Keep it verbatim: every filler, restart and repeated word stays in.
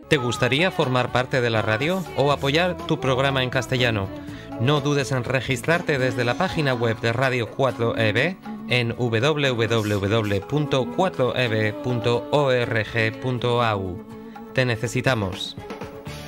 ¿Te gustaría formar parte de la radio o apoyar tu programa en castellano? No dudes en registrarte desde la página web de Radio cuatro E B en w w w punto cuatro e b punto org punto a u. Te necesitamos.